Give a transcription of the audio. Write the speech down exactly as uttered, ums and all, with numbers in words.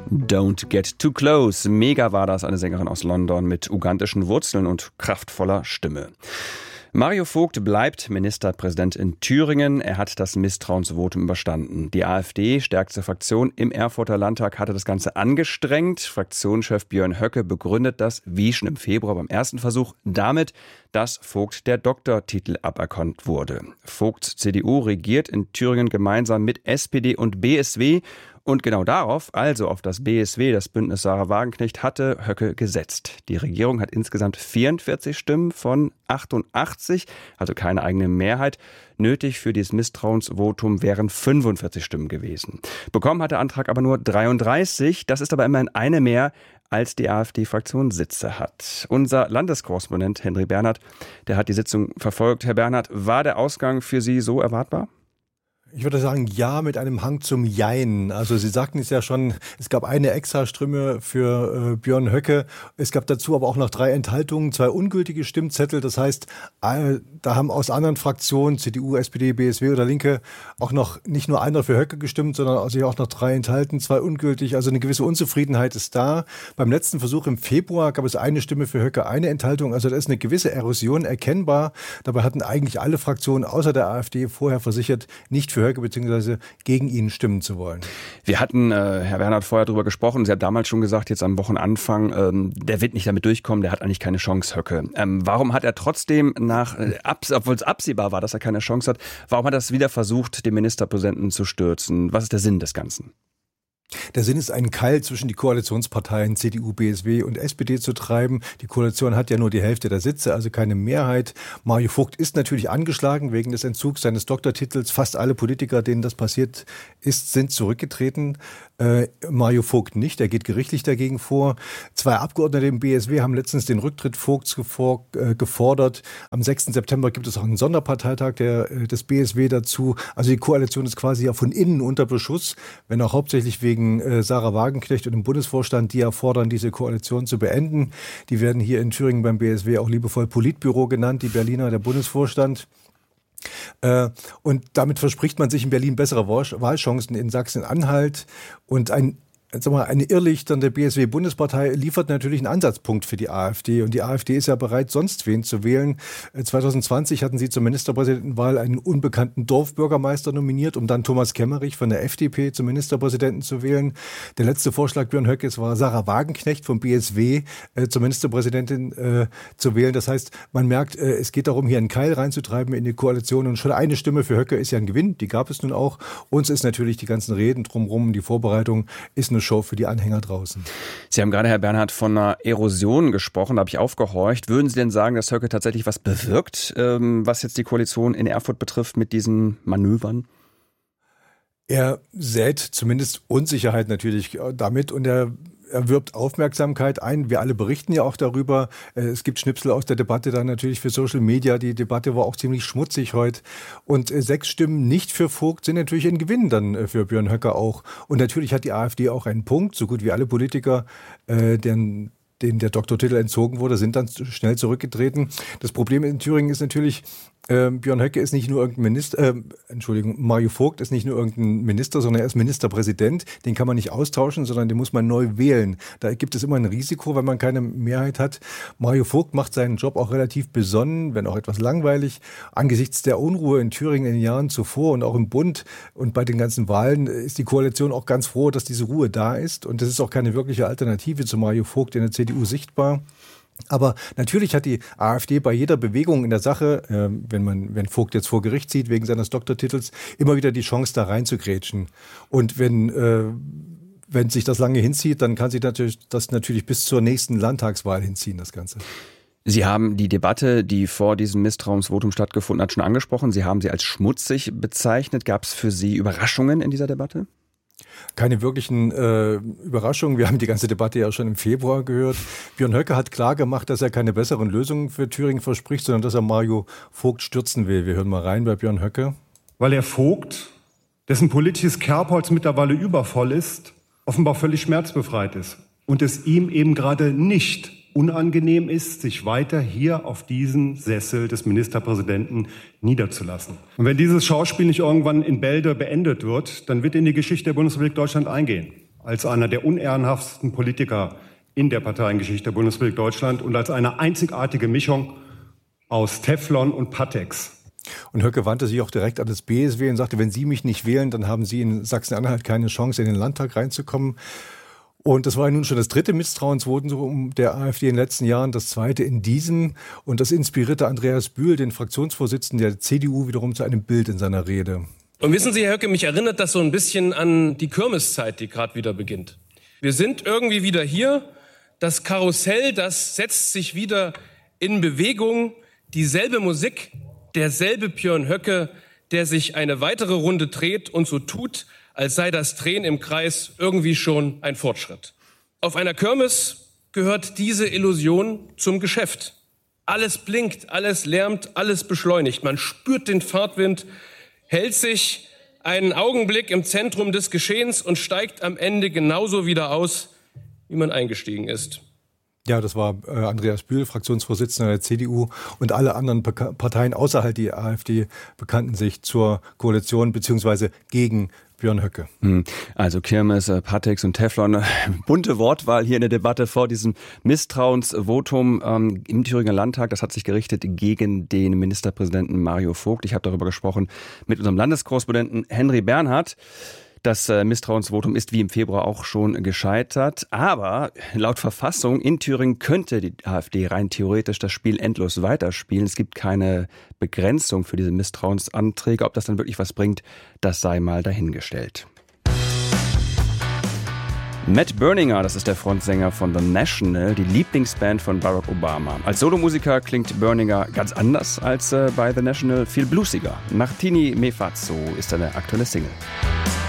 Don't Get Too Close. Mega war das, eine Sängerin aus London mit ugandischen Wurzeln und kraftvoller Stimme. Mario Vogt bleibt Ministerpräsident in Thüringen. Er hat das Misstrauensvotum überstanden. Die AfD, stärkste Fraktion im Erfurter Landtag, hatte das Ganze angestrengt. Fraktionschef Björn Höcke begründet das, wie schon im Februar beim ersten Versuch, damit, dass Vogt der Doktortitel aberkannt wurde. Vogts C D U regiert in Thüringen gemeinsam mit S P D und B S W. Und genau darauf, also auf das B S W, das Bündnis Sarah Wagenknecht, hatte Höcke gesetzt. Die Regierung hat insgesamt vierundvierzig Stimmen von achtundachtzig, also keine eigene Mehrheit. Nötig für dieses Misstrauensvotum wären fünfundvierzig Stimmen gewesen. Bekommen hat der Antrag aber nur dreiunddreißig. Das ist aber immerhin eine mehr, als die AfD-Fraktion Sitze hat. Unser Landeskorrespondent Henry Bernhard, der hat die Sitzung verfolgt. Herr Bernhard, war der Ausgang für Sie so erwartbar? Ich würde sagen, ja, mit einem Hang zum Jein. Also Sie sagten es ja schon, es gab eine Extrastimme für äh, Björn Höcke. Es gab dazu aber auch noch drei Enthaltungen, zwei ungültige Stimmzettel. Das heißt, äh, da haben aus anderen Fraktionen, C D U, S P D, B S W oder Linke, auch noch nicht nur einer für Höcke gestimmt, sondern also auch noch drei enthalten, zwei ungültig. Also eine gewisse Unzufriedenheit ist da. Beim letzten Versuch im Februar gab es eine Stimme für Höcke, eine Enthaltung. Also da ist eine gewisse Erosion erkennbar. Dabei hatten eigentlich alle Fraktionen außer der AfD vorher versichert, nicht für Höcke bzw. gegen ihn stimmen zu wollen. Wir hatten, äh, Herr Bernhard, vorher darüber gesprochen. Sie hat damals schon gesagt, jetzt am Wochenanfang, ähm, der wird nicht damit durchkommen, der hat eigentlich keine Chance, Höcke. Ähm, warum hat er trotzdem, nach, äh, abs- obwohl es absehbar war, dass er keine Chance hat, warum hat er es wieder versucht, den Ministerpräsidenten zu stürzen? Was ist der Sinn des Ganzen? Der Sinn ist, einen Keil zwischen die Koalitionsparteien C D U, B S W und S P D zu treiben. Die Koalition hat ja nur die Hälfte der Sitze, also keine Mehrheit. Mario Vogt ist natürlich angeschlagen wegen des Entzugs seines Doktortitels. Fast alle Politiker, denen das passiert ist, sind zurückgetreten. Äh, Mario Vogt nicht, er geht gerichtlich dagegen vor. Zwei Abgeordnete im B S W haben letztens den Rücktritt Vogts gefor- äh, gefordert. Am sechsten September gibt es auch einen Sonderparteitag der, äh, des B S W dazu. Also die Koalition ist quasi ja von innen unter Beschuss, wenn auch hauptsächlich wegen Sarah Wagenknecht und dem Bundesvorstand, die ja fordern, diese Koalition zu beenden. Die werden hier in Thüringen beim B S W auch liebevoll Politbüro genannt, die Berliner, der Bundesvorstand. Und damit verspricht man sich in Berlin bessere Wahlchancen in Sachsen-Anhalt. Und ein Sag mal, eine irrlichternde B S W-Bundespartei liefert natürlich einen Ansatzpunkt für die AfD. Und die AfD ist ja bereit, sonst wen zu wählen. zwanzig zwanzig hatten sie zur Ministerpräsidentenwahl einen unbekannten Dorfbürgermeister nominiert, um dann Thomas Kemmerich von der F D P zum Ministerpräsidenten zu wählen. Der letzte Vorschlag Björn Höckes war Sarah Wagenknecht vom B S W äh, zur Ministerpräsidentin äh, zu wählen. Das heißt, man merkt, äh, es geht darum, hier einen Keil reinzutreiben in die Koalition. Und schon eine Stimme für Höcke ist ja ein Gewinn. Die gab es nun auch. Uns ist natürlich die ganzen Reden drumherum, die Vorbereitung ist eine Show für die Anhänger draußen. Sie haben gerade, Herr Bernhard, von einer Erosion gesprochen, da habe ich aufgehorcht. Würden Sie denn sagen, dass Höcke tatsächlich was bewirkt, ähm, was jetzt die Koalition in Erfurt betrifft mit diesen Manövern? Er sät zumindest Unsicherheit natürlich damit und er Er wirbt Aufmerksamkeit ein. Wir alle berichten ja auch darüber. Es gibt Schnipsel aus der Debatte dann natürlich für Social Media. Die Debatte war auch ziemlich schmutzig heute. Und sechs Stimmen nicht für Vogt sind natürlich ein Gewinn dann für Björn Höcke auch. Und natürlich hat die AfD auch einen Punkt. So gut wie alle Politiker, äh, deren denen der Doktortitel entzogen wurde, sind dann schnell zurückgetreten. Das Problem in Thüringen ist natürlich, äh, Björn Höcke ist nicht nur irgendein Minister, äh, Entschuldigung, Mario Vogt ist nicht nur irgendein Minister, sondern er ist Ministerpräsident. Den kann man nicht austauschen, sondern den muss man neu wählen. Da gibt es immer ein Risiko, wenn man keine Mehrheit hat. Mario Vogt macht seinen Job auch relativ besonnen, wenn auch etwas langweilig. Angesichts der Unruhe in Thüringen in den Jahren zuvor und auch im Bund und bei den ganzen Wahlen ist die Koalition auch ganz froh, dass diese Ruhe da ist. Und das ist auch keine wirkliche Alternative zu Mario Vogt in der C D U sichtbar. Aber natürlich hat die AfD bei jeder Bewegung in der Sache, äh, wenn man, wenn Vogt jetzt vor Gericht zieht wegen seines Doktortitels, immer wieder die Chance, da reinzugrätschen. Und wenn, äh, wenn sich das lange hinzieht, dann kann sich natürlich, das natürlich bis zur nächsten Landtagswahl hinziehen, das Ganze. Sie haben die Debatte, die vor diesem Misstrauensvotum stattgefunden hat, schon angesprochen. Sie haben sie als schmutzig bezeichnet. Gab es für Sie Überraschungen in dieser Debatte? Keine wirklichen äh, Überraschungen. Wir haben die ganze Debatte ja schon im Februar gehört. Björn Höcke hat klar gemacht, dass er keine besseren Lösungen für Thüringen verspricht, sondern dass er Mario Vogt stürzen will. Wir hören mal rein bei Björn Höcke. Weil er Vogt, dessen politisches Kerbholz mittlerweile übervoll ist, offenbar völlig schmerzbefreit ist. Und es ihm eben gerade nicht unangenehm ist, sich weiter hier auf diesen Sessel des Ministerpräsidenten niederzulassen. Und wenn dieses Schauspiel nicht irgendwann in Bälde beendet wird, dann wird in die Geschichte der Bundesrepublik Deutschland eingehen. als einer der unehrenhaftesten Politiker in der Parteiengeschichte der Bundesrepublik Deutschland und als eine einzigartige Mischung aus Teflon und Pateks. Und Höcke wandte sich auch direkt an das B S W und sagte, wenn Sie mich nicht wählen, dann haben Sie in Sachsen-Anhalt keine Chance, in den Landtag reinzukommen. Und das war nun schon das dritte Misstrauensvotum der AfD in den letzten Jahren, das zweite in diesem. Und das inspirierte Andreas Bühl, den Fraktionsvorsitzenden der C D U, wiederum zu einem Bild in seiner Rede. Und wissen Sie, Herr Höcke, mich erinnert das so ein bisschen an die Kirmeszeit, die gerade wieder beginnt. Wir sind irgendwie wieder hier. Das Karussell, das setzt sich wieder in Bewegung. Dieselbe Musik, derselbe Björn Höcke, der sich eine weitere Runde dreht und so tut, als sei das Drehen im Kreis irgendwie schon ein Fortschritt. Auf einer Kirmes gehört diese Illusion zum Geschäft. Alles blinkt, alles lärmt, alles beschleunigt. Man spürt den Fahrtwind, hält sich einen Augenblick im Zentrum des Geschehens und steigt am Ende genauso wieder aus, wie man eingestiegen ist. Ja, das war äh, Andreas Bühl, Fraktionsvorsitzender der C D U, und alle anderen Beka- Parteien außerhalb der AfD bekannten sich zur Koalition bzw. gegen Björn Höcke. Also Kirmes, Pateks und Teflon. Bunte Wortwahl hier in der Debatte vor diesem Misstrauensvotum ähm, im Thüringer Landtag. Das hat sich gerichtet gegen den Ministerpräsidenten Mario Vogt. Ich habe darüber gesprochen mit unserem Landeskorrespondenten Henry Bernhard. Das Misstrauensvotum ist wie im Februar auch schon gescheitert. Aber laut Verfassung in Thüringen könnte die AfD rein theoretisch das Spiel endlos weiterspielen. Es gibt keine Begrenzung für diese Misstrauensanträge. Ob das dann wirklich was bringt, das sei mal dahingestellt. Matt Berninger, das ist der Frontsänger von The National, die Lieblingsband von Barack Obama. Als Solomusiker klingt Berninger ganz anders als äh, bei The National, viel bluesiger. Martini Me Fazzo ist seine aktuelle Single.